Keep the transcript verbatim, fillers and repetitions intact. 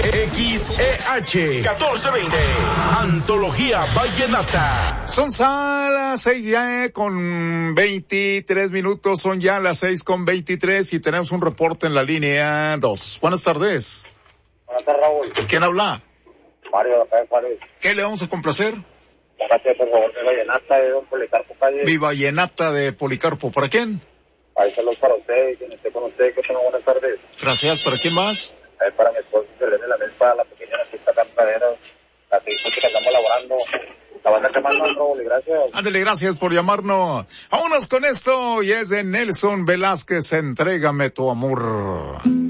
X E H catorce veinte, Antología Vallenata. Son ya las seis ya con veintitrés minutos, son ya las seis con veintitrés y tenemos un reporte en la línea dos. Buenas tardes. Buenas tardes, Raúl. ¿Quién habla? Mario, de acá de Juárez. ¿Qué le vamos a complacer? Gracias, por favor, de Vallenata, de don Policarpo Calle. Mi Vallenata de Policarpo. ¿Para quién? Ahí saludos para usted, quien esté con usted, que tenga buenas tardes. Gracias. ¿Para quién más? Ahí para mi esposo, Selene, la mesa, para la pequeña artista cantadera, la que dice que andamos laborando. La banda que manda, Raúl, y gracias. Ándale, gracias por llamarnos. Vámonos con esto, y es de Nelson Velázquez, Entrégame tu amor.